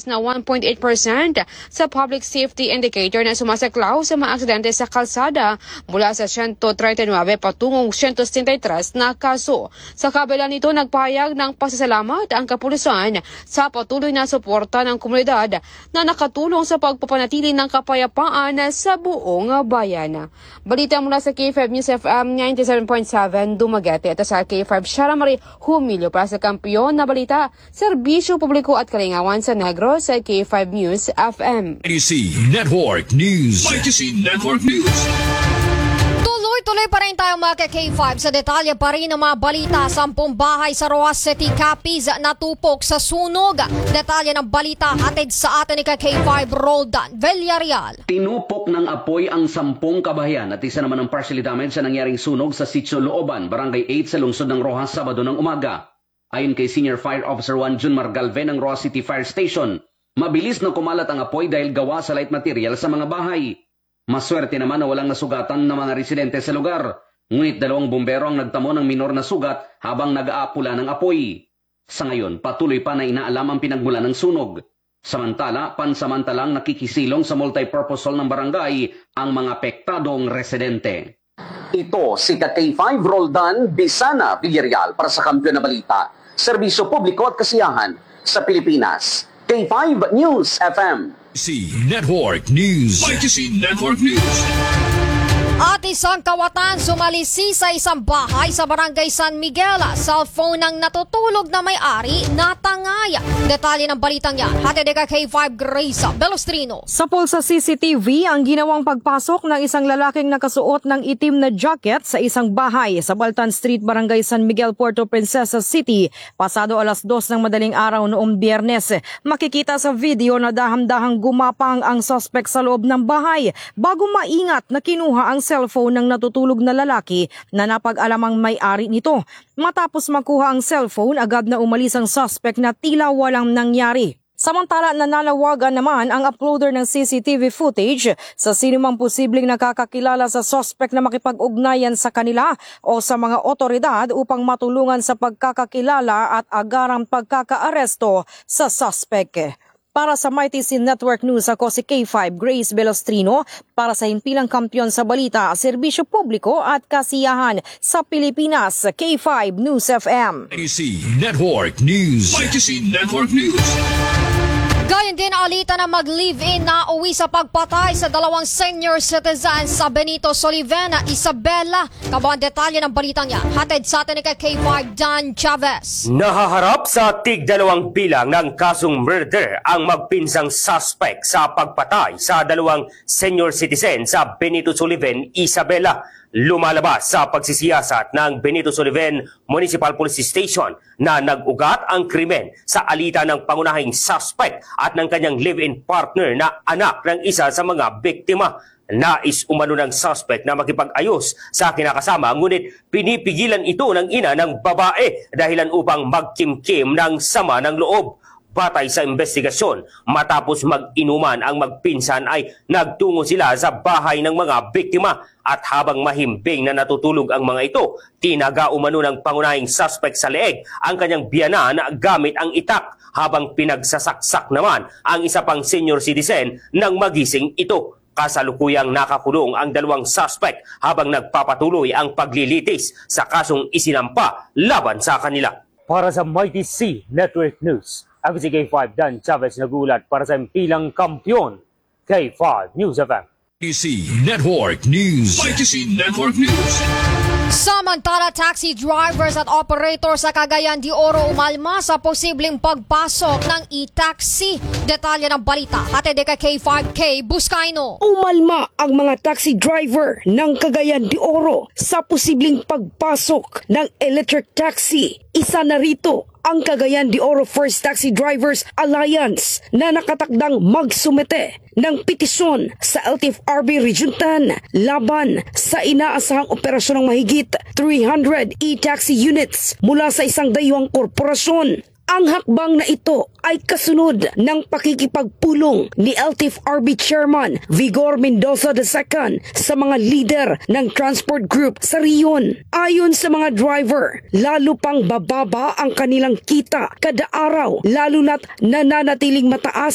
tumaas na 1.8% sa public safety indicator na sumasaklaw sa mga aksidente sa kalsada mula sa 139 patungong 163 na kaso. Sa kabila nito, nagpahayag ng pasasalamat ang kapulisan sa patuloy na suporta ng komunidad na nakatulong sa pagpapanatili ng kapayapaan sa buong bayan. Balita mula sa K5 News FM 97.7 Dumaguete at sa K5 Sara Marie Humilio para sa kampiyon na balita, serbisyo publiko at kalingawan sa Negros sa K5 News FM. YTC Network News. YTC Network News. Tuloy pa rin tayo mga K5 sa detalye pa rin ng mga balita. 10 bahay sa Roas City, Capiz natupok sa sunog. Detalye ng balita hatid sa atin ni K5 Roldan Villarreal. Tinupok ng apoy ang 10 kabahayan at isa naman ang partially damaged sa nangyaring sunog sa Sitio Looban, Barangay 8 sa lungsod ng Rojas, Sabado ng umaga. Ayon kay Senior Fire Officer 1 Junmar Galve ng Roas City Fire Station, mabilis na kumalat ang apoy dahil gawa sa light material sa mga bahay. Maswerte naman na walang nasugatan ng mga residente sa lugar, ngunit 2 bumbero ang nagtamo ng minor na sugat habang nag-aapula ng apoy. Sa ngayon, patuloy pa na inaalam ang pinagmulan ng sunog. Samantala, pansamantalang nakikisilong sa multipurpose hall ng barangay ang mga apektadong residente. Ito si K5 Roldan Bisana Villarreal para sa Kampiyon na Balita, Serbisyo Publiko at Kasiyahan sa Pilipinas. K5 News FM. YTC Network News. YTC Network News. At isang kawatan sumalisi sa isang bahay sa Barangay San Miguel. Cellphone ng natutulog na may-ari natangay. Detalye ng balitang yan hatid kay K5 Grace Belostrino. Sa poll sa CCTV ang ginawang pagpasok ng isang lalaking nakasuot ng itim na jacket sa isang bahay sa Baltan Street, Barangay San Miguel, Puerto Princesa City. Pasado 2:00 ng madaling araw noong Biyernes. Makikita sa video na dahang-dahang gumapang ang suspect sa loob ng bahay bago maingat na kinuha ang cellphone ng natutulog na lalaki na napag-alamang may-ari nito. Matapos makuha ang cellphone, agad na umalis ang suspect na tila walang nangyari. Samantala, nananawagan naman ang uploader ng CCTV footage sa sinumang posibleng nakakakilala sa suspect na makipag-ugnayan sa kanila o sa mga otoridad upang matulungan sa pagkakakilala at agarang pagkakaaresto sa suspect. Para sa YTC Network News, ako si K5 Grace Belostrino para sa himpilang kampiyon sa balita, serbisyo publiko at kasiyahan sa Pilipinas, K5 News FM. YTC Network News. YTC Network News. Gayon din alita na mag-live-in na uwi sa pagpatay sa 2 senior citizens sa Benito Soliven, Isabela. Kabang detalye ng balitang yan hatid sa atin ni K5 Dan Chavez. Nahaharap sa tig-2 bilang ng kasong murder ang magpinsang suspect sa pagpatay sa 2 senior citizen sa Benito Soliven, Isabela. Lumalabas sa pagsisiyasat ng Benito Soliven Municipal Police Station na nag-ugat ang krimen sa alitan ng pangunahing suspect at ng kanyang live-in partner na anak ng isa sa mga biktima. Nais umano ng suspect na makipag-ayos sa kinakasama, ngunit pinipigilan ito ng ina ng babae dahilan upang magkimkim ng sama ng loob. Batay sa investigasyon, matapos mag-inuman ang magpinsan ay nagtungo sila sa bahay ng mga biktima at habang mahimbing na natutulog ang mga ito, tinaga umano ng pangunahing suspect sa leeg ang kanyang biyanan gamit ang itak habang pinagsasaksak naman ang isa pang senior citizen nang magising ito. Kasalukuyang nakakulong ang 2 suspect habang nagpapatuloy ang paglilitis sa kasong isinampa laban sa kanila. Para sa YTC Network News, ako si K5 Dan Chavez nagulat para sa himpilang kampiyon, K5 News FM. YTC Network News. YTC Network News. Samantala, taxi drivers at operators sa Cagayan de Oro umalma sa posibleng pagpasok ng e-taxi. Detalye ng balita hatid kay K5K Buscaino. Umalma ang mga taxi driver ng Cagayan de Oro sa posibleng pagpasok ng electric taxi. Isa na rito ang Cagayan de Oro First Taxi Drivers Alliance na nakatakdang magsumite ng petisyon sa LTFRB Region 10 laban sa inaasahang operasyon ng mahigit 300 e-taxi units mula sa isang dayuhang korporasyon. Ang hakbang na ito ay kasunod ng pakikipagpulong ni LTFRB Chairman Vigor Mendoza II sa mga leader ng transport group sa riyon. Ayon sa mga driver, lalo pang bababa ang kanilang kita kada araw, lalo na't nananatiling mataas